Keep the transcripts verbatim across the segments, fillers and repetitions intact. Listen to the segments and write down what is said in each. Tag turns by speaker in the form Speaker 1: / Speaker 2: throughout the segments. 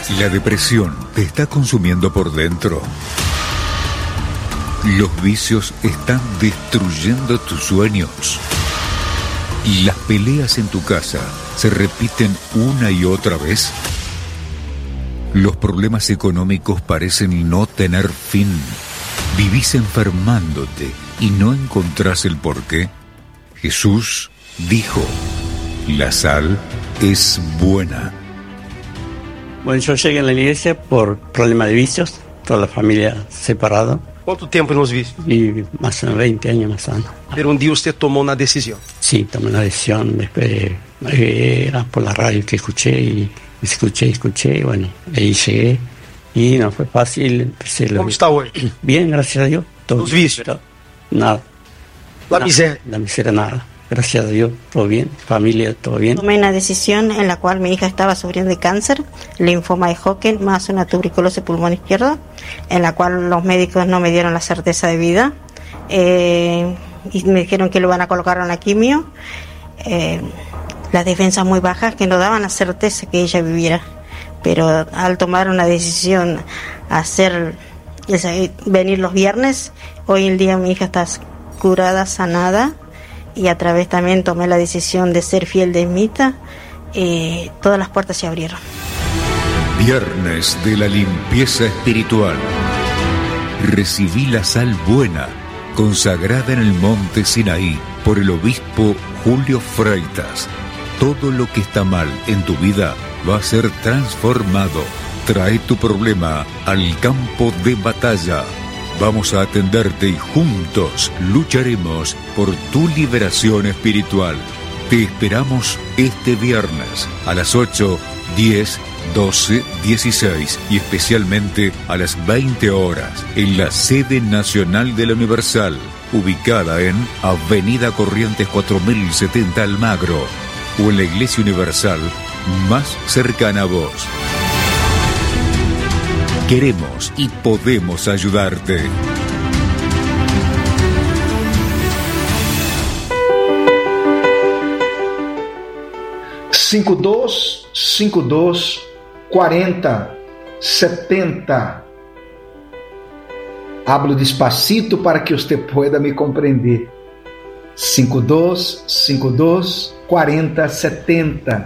Speaker 1: La depresión te está consumiendo por dentro. Los vicios están destruyendo tus sueños. Las peleas en tu casa se repiten una y otra vez. Los problemas económicos parecen no tener fin. Vivís enfermándote y no encontrás el porqué. Jesús dijo: la sal es buena.
Speaker 2: Bueno, yo llegué a la iglesia por problemas de vicios, toda la familia separada.
Speaker 3: ¿Cuánto tiempo en los vicios?
Speaker 2: Y más de veinte años más o menos.
Speaker 3: Pero un día usted tomó una decisión.
Speaker 2: Sí, tomé una decisión, después eh, era por la radio que escuché y escuché, escuché, y bueno, ahí llegué y no fue fácil. Empecé
Speaker 3: ¿Cómo lo... está hoy?
Speaker 2: Bien, gracias a Dios. Todo
Speaker 3: ¿Los vicios?
Speaker 2: Todo, nada.
Speaker 3: La
Speaker 2: nada,
Speaker 3: miseria.
Speaker 2: La miseria, nada. Gracias a Dios, todo bien, familia, todo bien.
Speaker 4: Tomé una decisión en la cual mi hija estaba sufriendo de cáncer, linfoma de Hodgkin, más una tuberculosis pulmón izquierdo, en la cual los médicos no me dieron la certeza de vida, eh, y me dijeron que lo van a colocar en la quimio, eh, las defensas muy bajas que no daban la certeza que ella viviera, pero al tomar una decisión, hacer venir los viernes, hoy en día mi hija está curada, sanada. Y a través también tomé la decisión de ser fiel de Mita, eh, todas las puertas se abrieron.
Speaker 1: Viernes de la limpieza espiritual. Recibí la sal buena, consagrada en el monte Sinaí por el obispo Julio Freitas. Todo lo que está mal en tu vida va a ser transformado. Trae tu problema al campo de batalla. Vamos a atenderte y juntos lucharemos por tu liberación espiritual. Te esperamos este viernes a las ocho, diez, doce, dieciséis y especialmente a las veinte horas en la sede nacional de la Universal, ubicada en Avenida Corrientes cuatro mil setenta Almagro, o en la Iglesia Universal más cercana a vos. Queremos y podemos ayudarte.
Speaker 5: cinco dos, cinco dos, quarenta, setenta. Hablo despacito para que usted pueda me compreender. cinco dos, cinco dos, quarenta, setenta.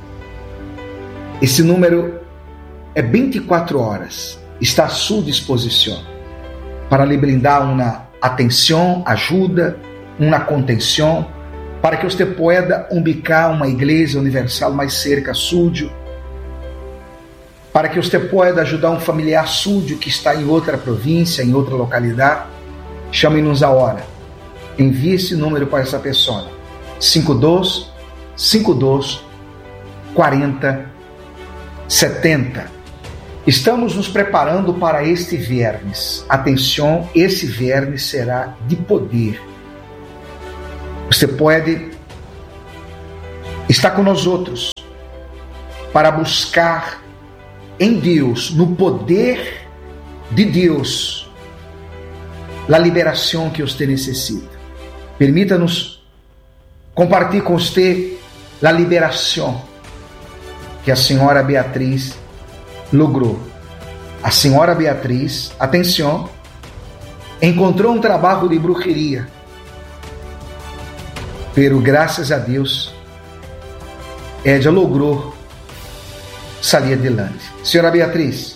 Speaker 5: Esse número é vinte e quatro horas, está à sua disposição para lhe brindar uma atenção, ajuda, uma contenção, para que você pueda ubicar uma igreja universal mais cerca suyo, para que você pueda ajudar um familiar suyo que está em outra província, em outra localidade. Chame-nos a hora. Envie esse número para essa pessoa. cinco dois, cinco dois, quarenta, setenta. Estamos nos preparando para este viernes. Atenção, esse viernes será de poder. Você pode estar com nós outros para buscar em Deus, no poder de Deus, a liberação que você necessita. Permita-nos compartilhar com você a liberação que a senhora Beatriz logrou. A senhora Beatriz, atenção, encontrou um trabalho de bruxeria, pero graças a Deus, ella logrou salir adelante. Senhora Beatriz.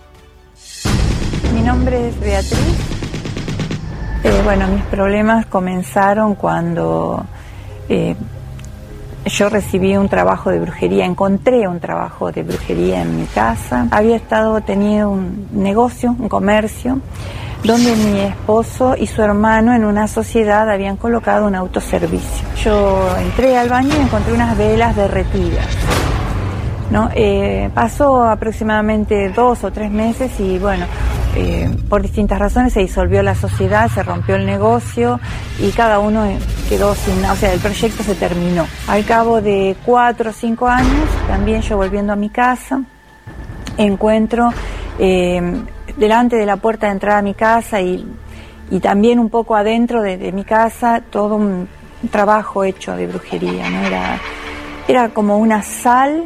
Speaker 6: Mi nombre es Beatriz. Eh, bueno, mis problemas comenzaron cuando eh, yo recibí un trabajo de brujería, encontré un trabajo de brujería en mi casa. Había estado teniendo un negocio, un comercio, donde mi esposo y su hermano en una sociedad habían colocado un autoservicio. Yo entré al baño y encontré unas velas derretidas, ¿no? Eh, pasó aproximadamente dos o tres meses y bueno, eh, por distintas razones se disolvió la sociedad, se rompió el negocio y cada uno quedó sin, o sea, el proyecto se terminó. Al cabo de cuatro o cinco años, también yo volviendo a mi casa, encuentro eh, delante de la puerta de entrada a mi casa y, y también un poco adentro de, de mi casa todo un, un trabajo hecho de brujería, ¿no? Era, era como una sal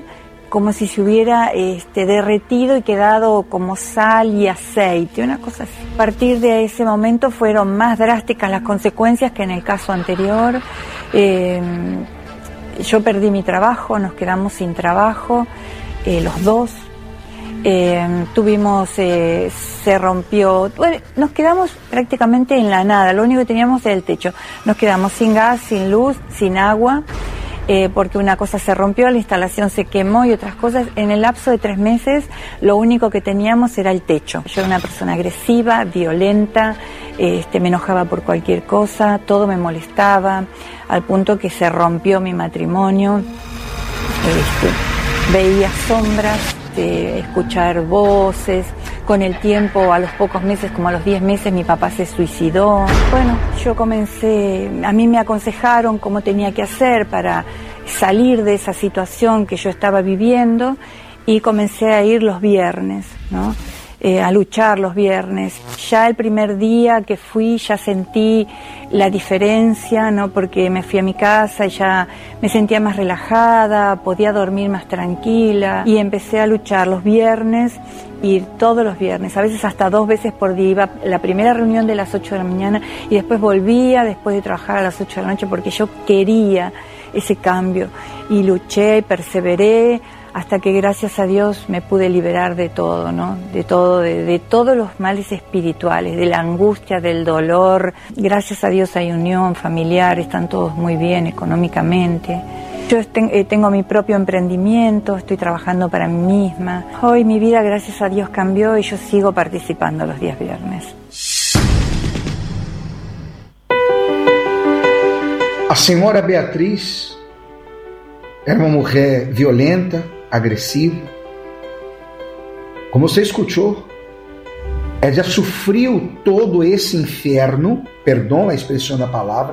Speaker 6: como si se hubiera este, derretido y quedado como sal y aceite, una cosa así. A partir de ese momento fueron más drásticas las consecuencias que en el caso anterior. Eh, yo perdí mi trabajo, nos quedamos sin trabajo, eh, los dos. Eh, tuvimos, eh, se rompió, bueno, nos quedamos prácticamente en la nada, lo único que teníamos era el techo. Nos quedamos sin gas, sin luz, sin agua. Eh, porque una cosa se rompió, la instalación se quemó y otras cosas. En el lapso de tres meses lo único que teníamos era el techo. Yo era una persona agresiva, violenta, este, me enojaba por cualquier cosa, todo me molestaba, al punto que se rompió mi matrimonio. Este, veía sombras, este, escuchar voces. Con el tiempo, a los pocos meses, como a los diez meses, mi papá se suicidó. Bueno, yo comencé, a mí me aconsejaron cómo tenía que hacer para salir de esa situación que yo estaba viviendo y comencé a ir los viernes, ¿no? Eh, a luchar los viernes. Ya el primer día que fui ya sentí la diferencia, ¿no? Porque me fui a mi casa y ya me sentía más relajada, podía dormir más tranquila y empecé a luchar los viernes, ir todos los viernes, a veces hasta dos veces por día. Iba la primera reunión de las ocho de la mañana y después volvía después de trabajar a las ocho de la noche porque yo quería ese cambio y luché y perseveré hasta que gracias a Dios me pude liberar de todo, ¿no? De todo, de, de todos los males espirituales, de la angustia, del dolor. Gracias a Dios hay unión familiar, están todos muy bien económicamente. Yo tengo mi propio emprendimiento, estoy trabajando para mí misma. Hoy mi vida, gracias a Dios, cambió y yo sigo participando los días viernes.
Speaker 5: A senhora Beatriz era uma mulher violenta, agressiva. Como você escutou, ela já sofreu todo esse inferno, perdão a expressão da palavra,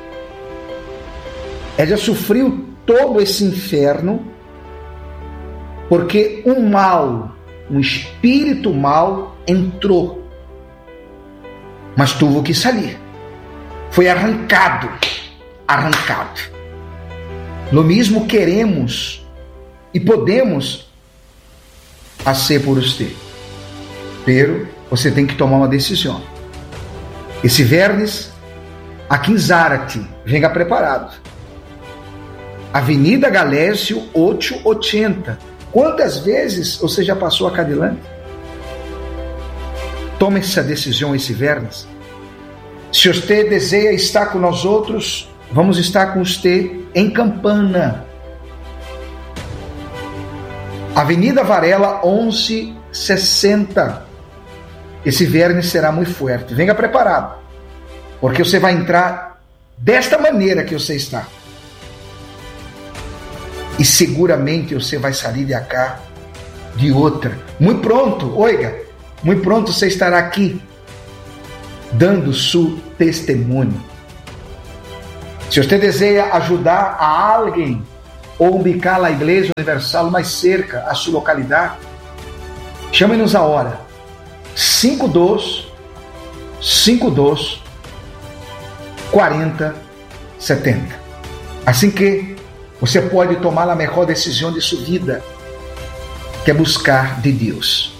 Speaker 5: ela já sofreu todo esse inferno porque um mal, um espírito mal entrou, mas teve que sair, foi arrancado, arrancado. Lo mesmo queremos e podemos fazer por você, pero você tem que tomar uma decisão. Esse viernes, aqui em Zárate, venha preparado. Avenida Galésio oitocentos e oitenta. Quantas vezes você já passou aqui adiante? Tome essa decisão esse viernes. Se você deseja estar com nós outros, vamos estar com você em Campana. Avenida Varela onze sessenta. Esse viernes será muito forte. Venha preparado, porque você vai entrar desta maneira que você está. E seguramente você vai sair de cá de outra. Muito pronto, oiga, muito pronto você estará aqui dando seu testemunho. Se você deseja ajudar a alguém ou ubicar a Igreja Universal mais cerca à sua localidade, chame-nos a hora cinco dois cinco dois quarenta setenta. Assim que você pode tomar a melhor decisão de sua vida, que é buscar de Deus.